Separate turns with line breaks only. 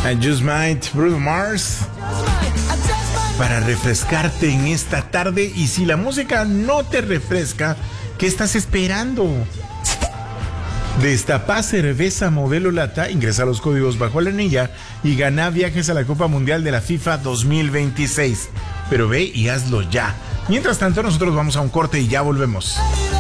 I Just Might, Bruno Mars, para refrescarte en esta tarde. Y si la música no te refresca, ¿qué estás esperando? Destapá cerveza modelo lata, ingresa los códigos bajo la anilla y gana viajes a la Copa Mundial de la FIFA 2026. Pero ve y hazlo ya. Mientras tanto, nosotros vamos a un corte y ya volvemos.